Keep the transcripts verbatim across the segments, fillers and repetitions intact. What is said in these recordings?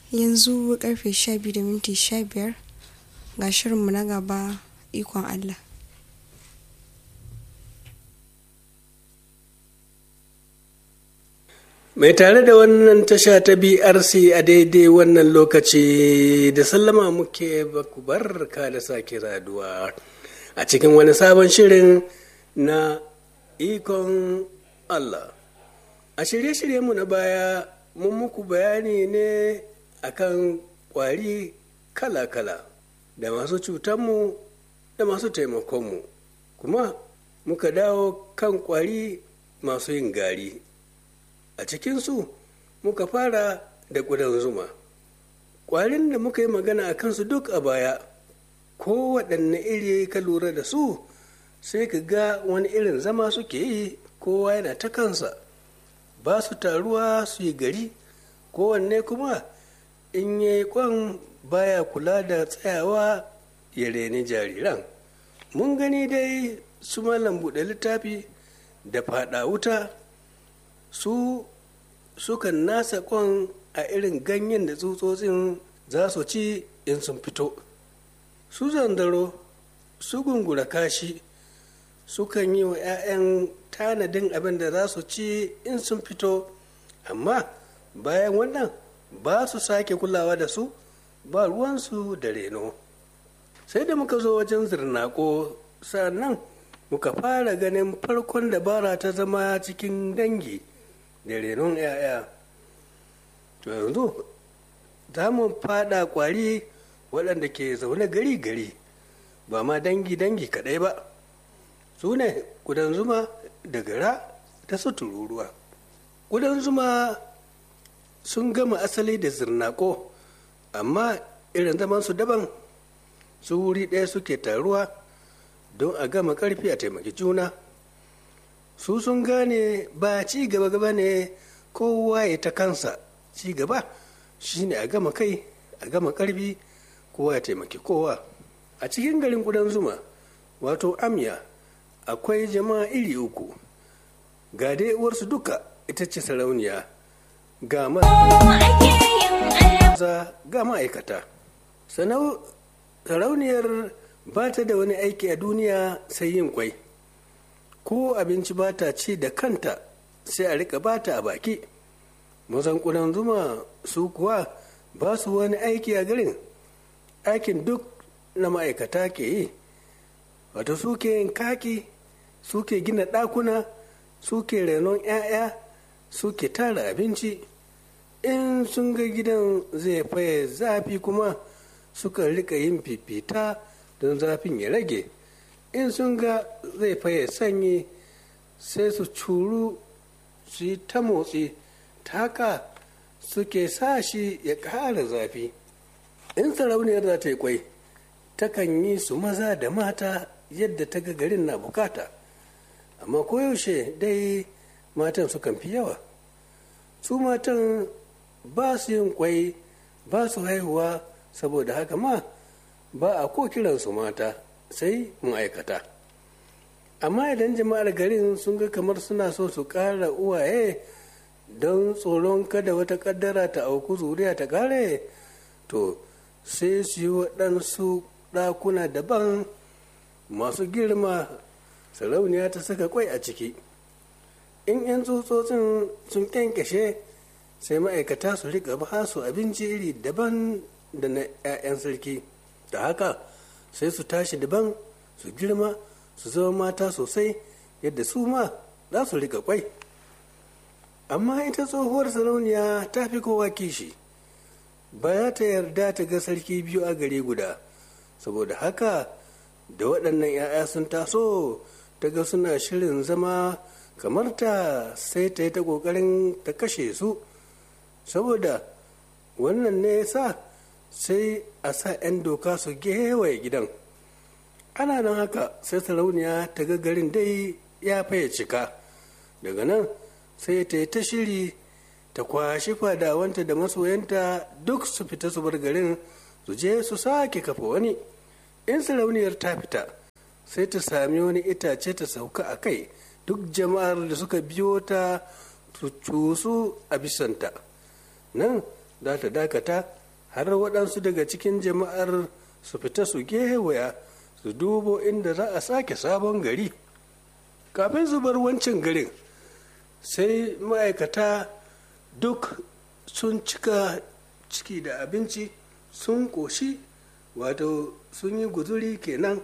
Yanzu karfe sha biyu da minti sha biyar ga shirinmu na gaba, ikon Allah. Mai tare da wannan tasha ta B R C a daidai wannan lokaci da sallama muke baku barka da sake raduwa a cikin wani sabon shirin na ikon Allah. A shirye-shiryenmu na baya mun muku bayani ne akan kwari kala-kala da masu cutanmu da masu taimakonmu, kuma muka dawo kan kwari masu yin gari. A cikinsu muka fara da ƙudan zuma. Ƙwarin da muka yi magana a kansu duk a baya, ko waɗanne iri ka lura da su sai ka ga wani irin zama suke yi, kowa yana ta kansa, ba su taruwa su yi gari, kowanne kuma in ya yi kwan baya kula da tsayawa ya reni jariran. Mun gani dai su malam buɗe littafi da faɗa wuta su sukan nasa kwan a irin ganyen da tsutsotsin za su ci in sun fito. Su zandaro su gungura kashi sukan yi wa 'ya'yan tanadin abin da za su ci in sun fito, amma bayan wannan ba su sake kulawa da su, ba ruwansu da reno. Sai da muka zo wajen zirnako, sannan muka fara ganin farkon dabara ta zama cikin dangi da renon 'ya'ya. To yanzu za mu fada kwari waɗanda ke zaune gari-gari, ba ma dangi-dangi kaɗai ba, su ne ƙudan zuma da gara da su tururuwa. Ƙudan zuma sun gama asali da zirnako, amma irin zaman su daban, su wuri ɗaya suke taruwa don a gama ƙarfi a taimaki juna. Su sun gane ba ci gaba gaba ne kowa ya ta kansa, ci gaba shine a gama kai, a gama ƙarfi, kowa ya taimaki kowa. A cikin garin ƙudan zuma, wato amya, akwai jama'a iri uku. Ga dai uwarsu duka ita ce sarauniya, ga maza ga ma'aikata. Sarauniyar ba ta da wani aiki a duniya sai yin kwai, ko abinci ba ta ci da kanta sai a rika ba ta a baki. Mazan ƙudan zuma su kuwa ba su wani aiki a garin, aikin duk na ma'aikata ke yi. Wato suke yin kaki, suke gina ɗakuna, suke renon 'ya'ya, suke tara abinci. In sun ga gidan zai faye zafi kuma suka rika yin fifita don zafin ya rage. In sun ga zai faye sanyi sai su curu su yi ta motsi, ta haka suke sa shi ya ƙara zafi. In sarauniyar za ta yi kwai, takan yi su maza da mata yadda ta ga garin na bukata, amma koyaushe dai matan sukan fi yawa. Su matan ba su yin kwai, ba su haihuwa, saboda haka ma ba a ko kiransu mata sai ma'aikata. Amma idan jama'ar garin sun ga kamar suna so su ƙara uwaye don tsoron kada wata ƙaddara ta auku zuriya ta ƙare, to sai su yi waɗansu ɗakuna daban masu girma, sarauniya ta saka kwai a ciki. In 'yan tsutsotsin sun kyankyashe sai ma'aikata su riƙa ba su abinci iri daban da na 'ya'yan sarki. Da haka sai su tashi daban, su girma, su zama mata sosai yadda su ma za su riƙa kwai. Amma ita tsohuwar sarauniya ta fi kowa kishi, ba za ta yarda ta ga sarki biyu a gari guda. Saboda haka da waɗannan 'ya'ya sun taso, ta ga suna shirin zama kamar ta, sai ta yi ta ƙoƙarin ta kashe su. Saboda wannan ne ya sa sai a sa 'yan doka su gewaye gidan. Ana nan haka sai sarauniya ta ga garin dai ya faye cika. Daga nan sai ta yi ta shiri ta kwashi fadawanta da masoyanta duk su fita su bar garin, su je su sake kafa wani. In sarauniyar ta fita sai ta sami wani itace ta sauka a kai, duk jama'ar da suka biyo ta su cusu a bisanta. Nan za ta dakata har waɗansu daga cikin jama'ar su fita su gewaya su dubo inda za a sake sabon gari. Kafin su bar wancan garin sai ma'aikata duk sun cika ciki da abinci sun ƙoshi, wato sun yi guzuri kenan.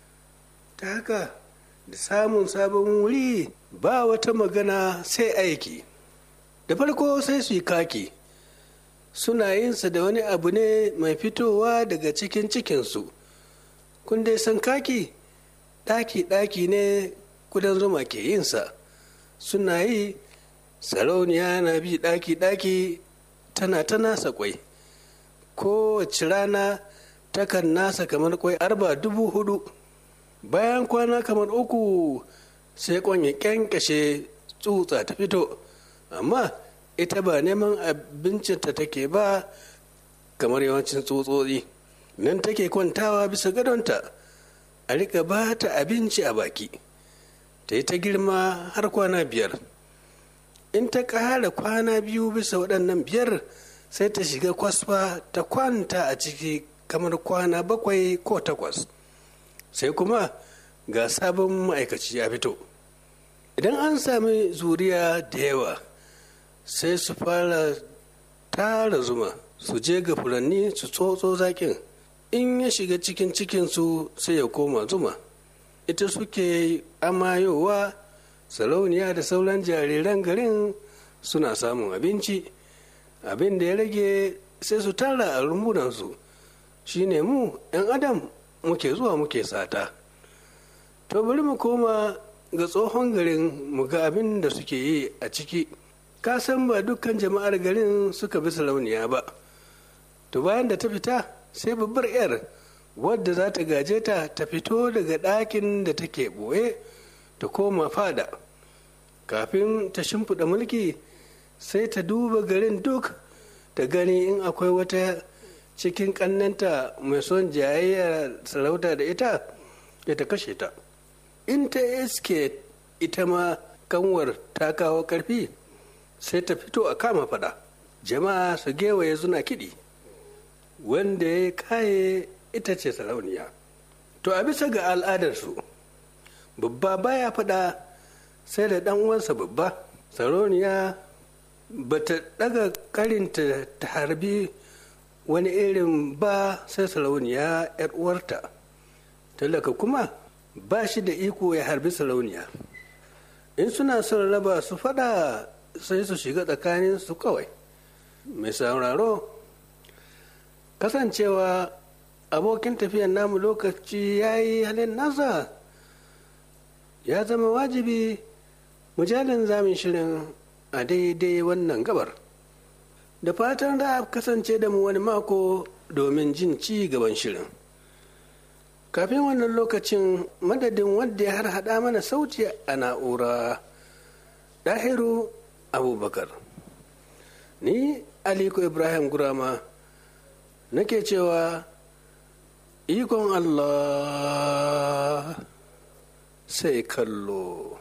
Ta haka da samun sabon wuri ba wata magana sai aiki. Da farko sai su yi kaki, suna yinsa da wani abu ne mai fitowa daga cikin cikinsu. Kun dai san kaki ɗaki-ɗaki ne kudan zuma ke yinsa. Suna yi, sarauniya na bi ɗaki-ɗaki tana ta nasa kwai. Kowace rana takan nasa kamar kwai arba dubu hudu. Bayan kwana kamar uku sai kwan ya kyankyashe, tsutsa ta fito, amma ita ba neman abincinta take ba kamar yawancin tsutsotsi. Nan take kwantawa bisa gadonta, a rika ba ta abinci a baki, ta yi ta girma har kwana biyar. In ta ƙara kwana biyu bisa waɗannan biyar sai ta shiga kwasfa ta kwanta a ciki kamar kwana bakwai ko takwas. Sai kuma ga sabon ma'aikaci ya fito. Idan an sami zuriya da yawa sai su fara tara zuma, su je ga furanni su tsotso zaƙin. In ya shiga cikin cikinsu sai ya koma zuma. Ita suke amayowa, sarauniya da sauran jariran garin suna samun abinci. Abin da ya rage sai su tara a rumbunansu. Shi ne mu 'yan adam muke zuwa muke sata. To bari mu koma ga tsohon garin mu ga abin da suke yi a ciki. Ka san ba dukkan jama'ar garin suka bi sarauniya ba. To bayan da ta fita sai babbar 'yar wadda za ta gaje ta ta fito daga ɗakin da take ɓoye ta koma fada. Kafin ta shimfiɗa mulki sai ta duba garin duk ta gani in akwai wata cikin ƙannenta mai son jayayyar sarauta da ita ya ta kashe ta. In ta iske ita ma kanwar ta kawo ƙarfi sai ta fito a kama fada. Jama'a su gewaye suna kiɗi, wanda ya kaye ita ce sarauniya. To a bisa ga al'adarsu babba baya fada sai da ɗan uwansa babba. Sarauniya ba ta ɗaga karinta ta harbi wani irin ba sai sarauniya 'yar uwarta. Talaka kuma ba shi da iko ya harbi sarauniya. In suna son raba su fada sai su shiga tsakanin su kawai. Mai sauraro, kasancewa abokin tafiyan namu lokaci ya yi halin nasa, ya zama wajibi mujalin zamin shirin a daidai wannan gabar. Da fatan za a kasance da mu wani mako domin jin ci gaban shirin. Kafin wannan lokacin, madadin wanda ya harhaɗa mana sauti a na'ura, Dahiru Abubakar, ni Aliko Ibrahim Gurama nake cewa ikon Allah sai kallo.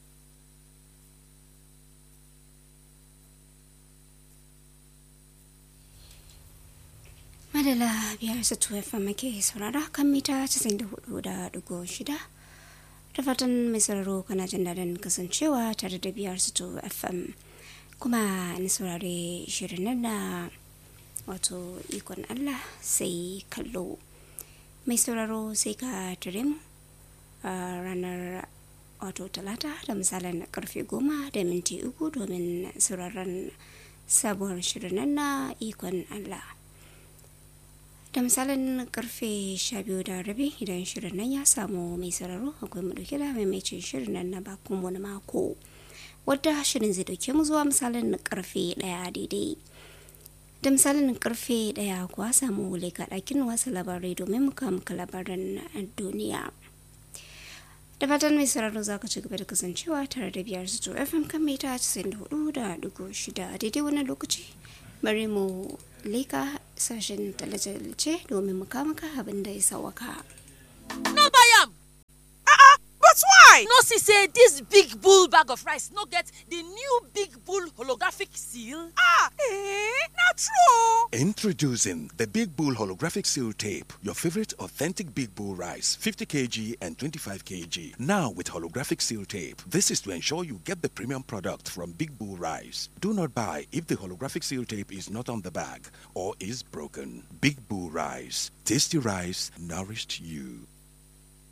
Madala biyar su tuwa muke saurara kan mita casa'in da hudu da dugo shida. Da fatan mai sauraro kana jin daɗin kasancewa tare da biyar su tuwa F M. Kuma ni saurare shirin nan na wato ikon Allah sai kallo. Mai sauraro sai ka tare mu a ranar wato talata da misalin karfe goma da minti uku domin sauraron sabuwar shirin nan na ikon Allah. Da misalin karfe sha biyu da rabi idan shirin nan ya samu mai sauraro akwai mu dauke da maimacin shirin nan na bakon wani mako wadda shirin zai dauke mu zuwa misalin karfe daya daidai. Da misalin karfe daya kuwa samu leka ɗakin wasu labarai domin muka muka labaran duniya. Da fatan mai sauraro za ka ci gaba da kasancewa tare da biyar su F M kan mita casa'in da hudu da dugu shida daidai wani lokaci. Bari mu leka sashen talace domin muka muka abin da ya sawaka. No buy am. Uh-uh, but why? No see say this big bull bag of rice no get the new big bull holographic seal? Ah, eh, not true. Introducing the Big Bull Holographic Seal Tape, your favorite authentic Big Bull rice, fifty kilograms and twenty-five kilograms. Now with holographic seal tape. This is to ensure you get the premium product from Big Bull Rice. Do not buy if the holographic seal tape is not on the bag or is broken. Big Bull Rice. Tasty rice nourished you.